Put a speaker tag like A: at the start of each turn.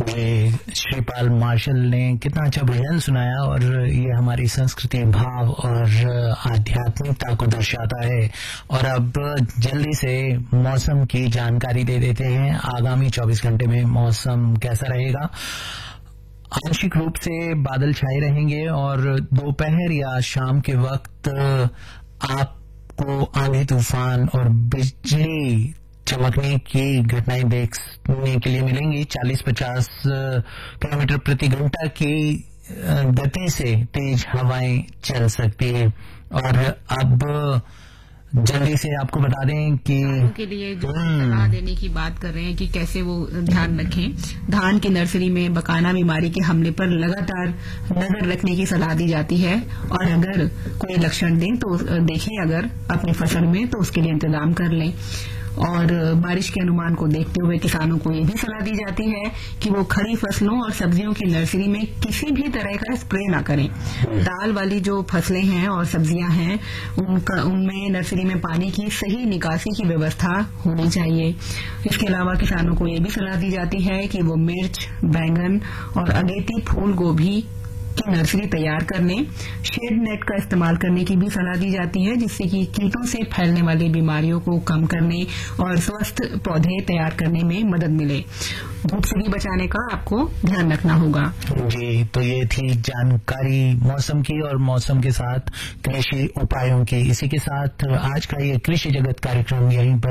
A: ये श्रीपाल मार्शल ने कितना अच्छा भजन सुनाया और ये हमारी संस्कृति, भाव और आध्यात्मिकता को दर्शाता है। और अब जल्दी से मौसम की जानकारी दे देते हैं। आगामी 24 घंटे में मौसम कैसा रहेगा? आंशिक रूप से बादल छाए रहेंगे और दोपहर या शाम के वक्त आपको आंधी तूफान और बिजली चमकने की घटनाएं देखने के लिए मिलेंगी। 40-50 किलोमीटर प्रति घंटा की गति से तेज हवाएं चल सकती है। और अब जल्दी से आपको बता दें कि
B: के लिए जो सलाह देने की बात कर रहे हैं कि कैसे वो ध्यान रखें। धान की नर्सरी में बकाना बीमारी के हमले पर लगातार नजर रखने की सलाह दी जाती है और अगर कोई लक्षण दें तो देखें, अगर अपनी फसल में तो उसके लिए इंतजाम कर लें। और बारिश के अनुमान को देखते हुए किसानों को ये भी सलाह दी जाती है कि वो खड़ी फसलों और सब्जियों की नर्सरी में किसी भी तरह का स्प्रे ना करें। दाल वाली जो फसलें हैं और सब्जियां हैं उनमें नर्सरी में पानी की सही निकासी की व्यवस्था होनी चाहिए। इसके अलावा किसानों को ये भी सलाह दी जाती है कि वो मिर्च, बैंगन और अगेती फूल गोभी की नर्सरी तैयार करने, शेड नेट का इस्तेमाल करने की भी सलाह दी जाती है, जिससे कि कीटों से फैलने वाली बीमारियों को कम करने और स्वस्थ पौधे तैयार करने में मदद मिले। धूप से भी बचाने का आपको ध्यान रखना होगा।
A: जी, तो ये थी जानकारी मौसम की और मौसम के साथ कृषि उपायों की। इसी के साथ आज का ये कृषि जगत कार्यक्रम यहीं पर